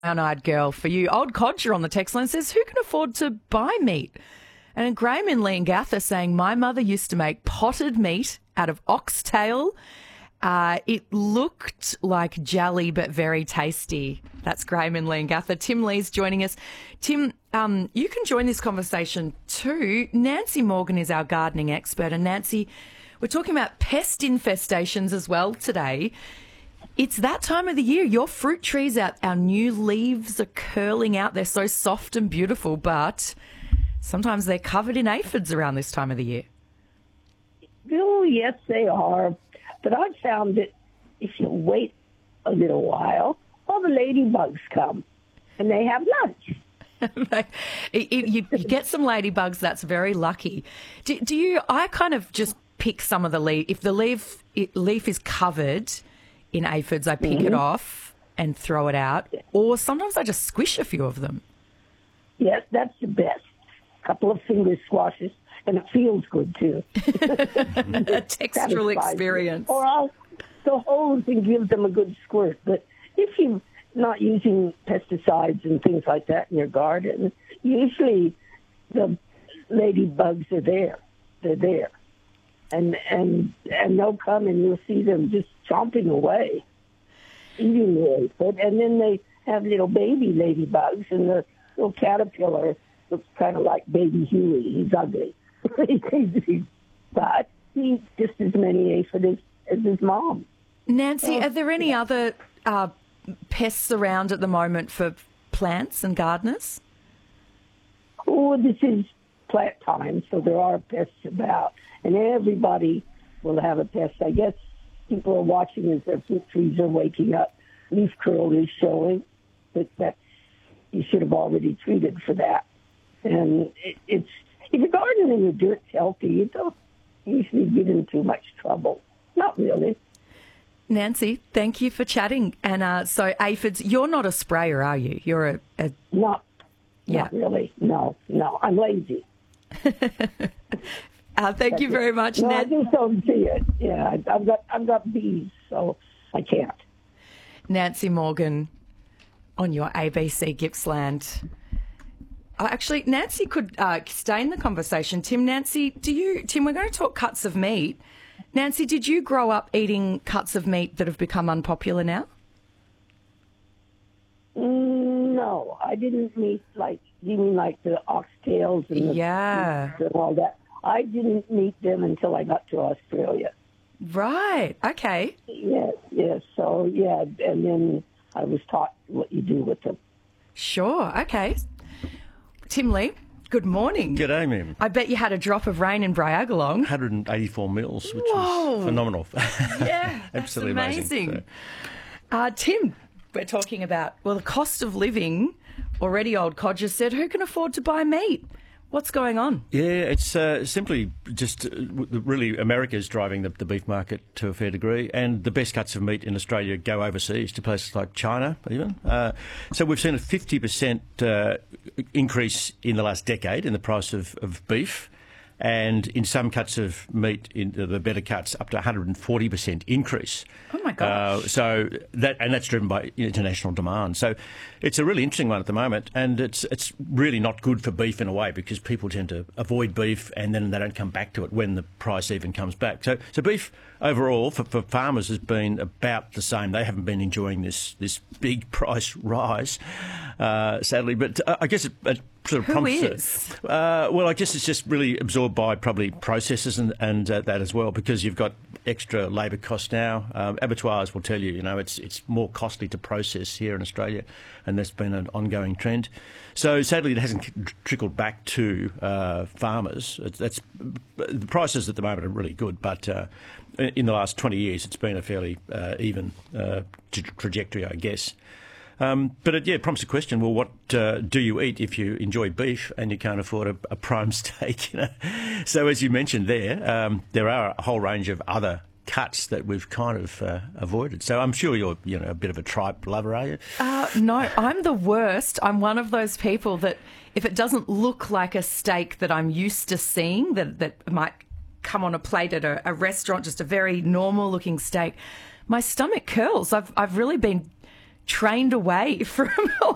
brown-eyed girl for you. Old Codger on the text line says, who can afford to buy meat? And Graham in Leongatha saying, my mother used to make potted meat out of oxtail. It looked like jelly, but very tasty. That's Graham in Leongatha. Tim Lee's joining us. Tim, you can join this conversation too. Nancy Morgan is our gardening expert. And Nancy, we're talking about pest infestations as well today. It's that time of the year. Your fruit trees, our new leaves are curling out. They're so soft and beautiful, but sometimes they're covered in aphids around this time of the year. Oh, yes, they are. But I've found that if you wait a little while, all the ladybugs come and they have lunch. You get some ladybugs, that's very lucky. Do you? I kind of just pick some of the leaf. If the leaf is covered in aphids, I pick it off and throw it out. Or sometimes I just squish a few of them. Yes, that's the best. A couple of finger squashes. And it feels good, too. A textural experience. Or I'll the hose and give them a good squirt. But if you're not using pesticides and things like that in your garden, usually the ladybugs are there. They're there. And they'll come and you'll see them just chomping away, eating the aphid. And then they have little baby ladybugs, and the little caterpillar looks kind of like baby Huey. He's ugly. But he eats just as many aphids as his mom. Nancy, are there any other pests around at the moment for plants and gardeners? Oh, this is plant time, so there are pests about, and everybody will have a pest. I guess people are watching as their fruit trees are waking up. Leaf curl is showing, but you should have already treated for that. And it's if you're gardening and your dirt's healthy, you don't usually get in too much trouble. Not really. Nancy, thank you for chatting. And so aphids, you're not a sprayer, are you? You're a Not really. No. I'm lazy. Thank you very much, No, I just don't see it. Yeah, I've got bees, so I can't. Nancy Morgan on your ABC Gippsland. Actually, Nancy could stay in the conversation. Tim, we're going to talk cuts of meat. Nancy, did you grow up eating cuts of meat that have become unpopular now? No, I didn't meet you mean like the oxtails and all that. I didn't meet them until I got to Australia. Right. Okay. Yes. So, and then I was taught what you do with them. Sure. Okay. Tim Lee, good morning. G'day, ma'am. I bet you had a drop of rain in Briagalong. 184 mils, which was phenomenal. Yeah, absolutely that's amazing. Tim, we're talking about, the cost of living. Already Old Codger said, who can afford to buy meat? What's going on? Yeah, it's simply just really America's driving the beef market to a fair degree, and the best cuts of meat in Australia go overseas to places like China even. So we've seen a 50% increase in the last decade in the price of beef, and in some cuts of meat, in the better cuts, up to 140% increase. Oh my gosh! So that's driven by international demand. So it's a really interesting one at the moment, and it's really not good for beef in a way, because people tend to avoid beef and then they don't come back to it when the price even comes back. So beef overall for farmers has been about the same. They haven't been enjoying this big price rise, sadly. But I guess it sort of prompts Who is? Well, I guess it's just really absorbed by probably processors and that as well, because you've got extra labour costs now. Abattoirs will tell you, it's more costly to process here in Australia, and that's been an ongoing trend. So sadly, it hasn't trickled back to farmers. The prices at the moment are really good, but in the last 20 years, it's been a fairly even trajectory, I guess. But it prompts a question, well, what do you eat if you enjoy beef and you can't afford a prime steak? So as you mentioned there are a whole range of other cuts that we've kind of avoided. So I'm sure you're a bit of a tripe lover, are you? No, I'm the worst. I'm one of those people that if it doesn't look like a steak that I'm used to seeing, that might come on a plate at a restaurant, just a very normal looking steak, my stomach curls. I've really been trained away from